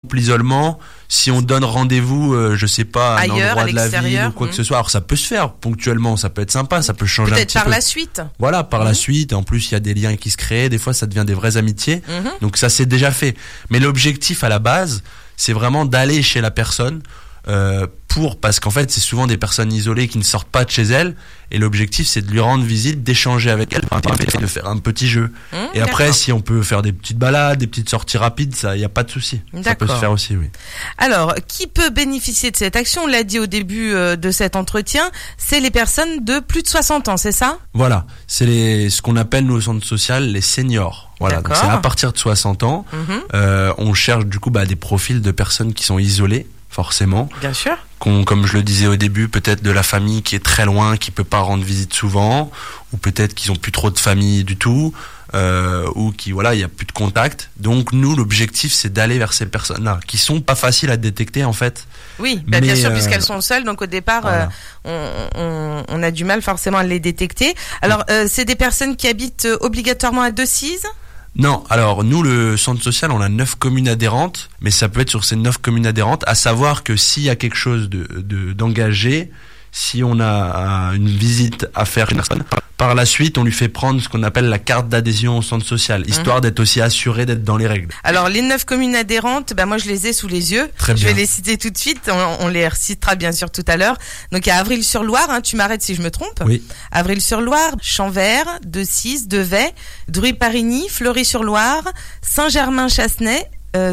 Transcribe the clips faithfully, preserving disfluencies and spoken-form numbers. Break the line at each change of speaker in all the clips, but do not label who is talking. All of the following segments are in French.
l'isolement, si on donne rendez-vous, euh, je sais pas, à un
ailleurs,
endroit
à
de la ville ou quoi
mmh.
que ce soit, alors ça peut se faire ponctuellement, ça peut être sympa, ça peut changer
peut-être
un petit
par
peu.
la suite.
Voilà, par
mmh.
la suite. En plus, il y a des liens qui se créent. Des fois, ça devient des vraies amitiés.
Mmh.
Donc ça, c'est déjà fait. Mais l'objectif à la base, c'est vraiment d'aller chez la personne. Euh, pour parce qu'en fait c'est souvent des personnes isolées qui ne sortent pas de chez elles et l'objectif c'est de lui rendre visite, d'échanger avec elle, de faire un petit jeu
mmh,
et après
d'accord.
si on peut faire des petites balades, des petites sorties rapides, ça y a pas de souci, ça peut se faire aussi, oui.
Alors qui peut bénéficier de cette action? On l'a dit au début euh, de cet entretien, c'est les personnes de plus de soixante ans, c'est ça?
Voilà, c'est les ce qu'on appelle nous au centre social les seniors. Voilà, donc c'est à partir de soixante ans. Mmh. Euh, on cherche du coup bah, des profils de personnes qui sont isolées. Forcément.
Bien sûr.
Qu'on, comme je le disais au début, peut-être de la famille qui est très loin, qui peut pas rendre visite souvent, ou peut-être qu'ils ont plus trop de famille du tout, euh, ou qui, voilà, il y a plus de contact. Donc, nous, l'objectif, c'est d'aller vers ces personnes-là, qui sont pas faciles à détecter, en fait.
Oui, bah
mais,
bien sûr,
euh,
puisqu'elles sont seules, donc au départ, voilà. euh, on, on, on a du mal forcément à les détecter. Alors, euh, c'est des personnes qui habitent obligatoirement à Decize ?
Non, alors nous le centre social on a neuf communes adhérentes, mais ça peut être sur ces neuf communes adhérentes, à savoir que s'il y a quelque chose de, de d'engagé, si on a une visite à faire une personne, par la suite on lui fait prendre ce qu'on appelle la carte d'adhésion au centre social, histoire mmh. d'être aussi assuré d'être dans les règles.
Alors les neuf communes adhérentes, bah moi je les ai sous les yeux.
Très bien.
Je vais les citer tout de suite, on, on les recitera bien sûr tout à l'heure. Donc il y a Avril-sur-Loire, hein, tu m'arrêtes si je me trompe.
Oui.
Avril-sur-Loire, Champvert, Decize, Devey, Druy-Parigny, Fleury-sur-Loire, Saint-Germain-Chassenay euh,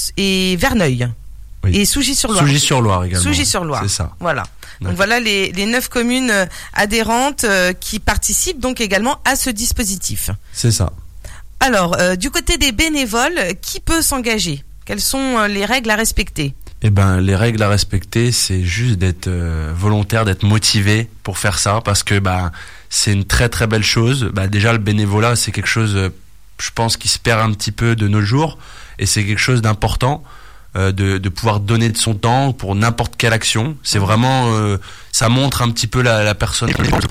et Verneuil. Oui. Et Sougy-sur-Loire.
Sougy-sur-Loire également.
Sougy-sur-Loire.
C'est ça.
Voilà. Donc voilà les, les neuf communes adhérentes euh, qui participent donc également à ce dispositif.
C'est ça.
Alors, euh, du côté des bénévoles, qui peut s'engager? Quelles sont euh, les règles à respecter?
Eh ben, les règles à respecter, c'est juste d'être euh, volontaire, d'être motivé pour faire ça, parce que bah c'est une très très belle chose. Bah déjà le bénévolat, c'est quelque chose, euh, je pense, qui se perd un petit peu de nos jours, et c'est quelque chose d'important. Euh, de, de pouvoir donner de son temps pour n'importe quelle action. C'est vraiment, euh, ça montre un petit peu la, la personne.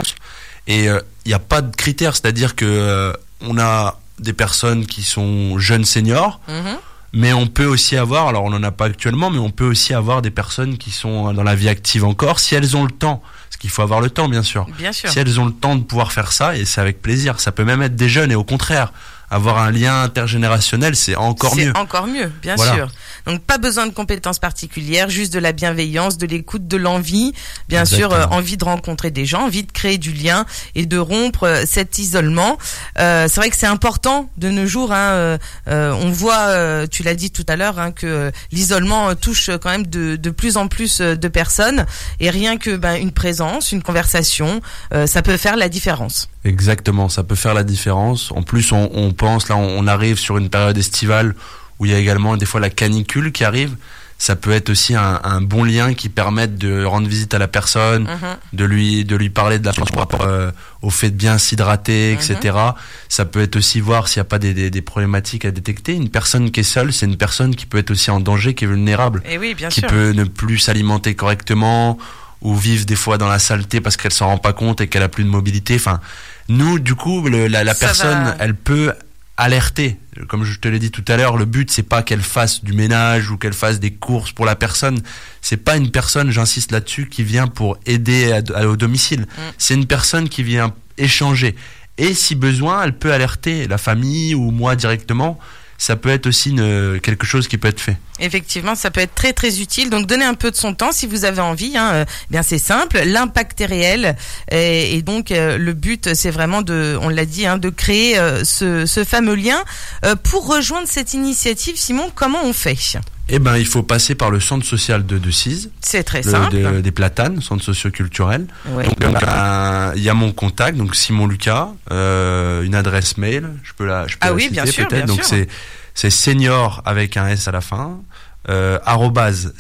Et il euh, n'y a pas de critères, c'est-à-dire que euh, on a des personnes qui sont jeunes seniors, mm-hmm. mais on peut aussi avoir, alors on n'en a pas actuellement, mais on peut aussi avoir des personnes qui sont dans la vie active encore, si elles ont le temps. Parce qu'il faut avoir le temps, bien sûr.
Bien sûr.
Si elles ont le temps de pouvoir faire ça, et c'est avec plaisir. Ça peut même être des jeunes, et au contraire, avoir un lien intergénérationnel, c'est encore
c'est
mieux.
C'est encore mieux, bien
voilà.
sûr. Donc pas besoin de compétences particulières, juste de la bienveillance, de l'écoute, de l'envie. Bien Exactement. sûr, euh, envie de rencontrer des gens, envie de créer du lien et de rompre euh, cet isolement. Euh, c'est vrai que c'est important de nos jours. Hein, euh, euh, on voit, euh, tu l'as dit tout à l'heure, hein, que euh, l'isolement touche quand même de, de plus en plus de personnes. Et rien que ben, une présence, une conversation, euh, ça peut faire la différence.
Exactement, ça peut faire la différence. En plus, on, on pense, là, on, on arrive sur une période estivale où il y a également des fois la canicule qui arrive. Ça peut être aussi un, un bon lien qui permette de rendre visite à la personne, mmh. de lui de lui parler de la par rapport euh, au fait de bien s'hydrater, et cetera. Mmh. Ça peut être aussi voir s'il n'y a pas des, des, des problématiques à détecter. Une personne qui est seule, c'est une personne qui peut être aussi en danger, qui est vulnérable,
Et oui, bien
qui
sûr.
peut ne plus s'alimenter correctement ou vivre des fois dans la saleté parce qu'elle s'en rend pas compte et qu'elle a plus de mobilité. Enfin, nous, du coup, le, la, la personne, va. elle peut alerter. Comme je te l'ai dit tout à l'heure, le but c'est pas qu'elle fasse du ménage ou qu'elle fasse des courses pour la personne. C'est pas une personne, j'insiste là-dessus, qui vient pour aider à, à, au domicile. Mm. C'est une personne qui vient échanger. Et si besoin, elle peut alerter la famille ou moi directement. Ça peut être aussi une, quelque chose qui peut être fait.
Effectivement, ça peut être très très utile. Donc donnez un peu de son temps si vous avez envie. Hein. Euh, bien c'est simple, l'impact est réel et, et donc euh, le but c'est vraiment de, on l'a dit, hein, de créer euh, ce, ce fameux lien. Euh, pour rejoindre cette initiative, Simon, comment on fait ?
Eh ben, il faut passer par le centre social de Decize.
C'est très
le,
simple.
De, des Platanes, centre socio-culturel.
Oui.
Donc, il euh, y a mon contact, donc Simon Lucas, euh, une adresse mail. Je peux la, je peux
ah
la
oui,
citer
bien sûr,
peut-être.
bien
donc
sûr.
c'est, c'est senior avec un S à la fin. Euh, arrobase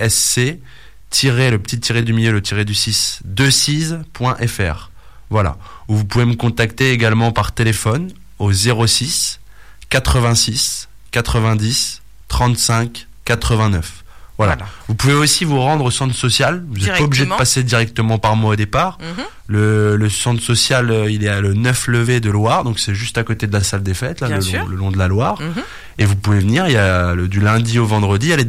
csc tiré le petit tiré du milieu, le tiré du six, decize point f r. Voilà. Ou vous pouvez me contacter également par téléphone au zéro six quatre-vingt-six quatre-vingt-dix trente-cinq quatre-vingt-neuf. Voilà. voilà. Vous pouvez aussi vous rendre au centre social. Vous n'êtes pas obligé de passer directement par moi au départ. Mm-hmm. Le, le centre social, il est à le neuf Levé de Loire, donc c'est juste à côté de la salle des fêtes, là, le long, le long de la Loire. Mm-hmm. Et vous pouvez venir. Il y a le, du lundi au vendredi. Il y a les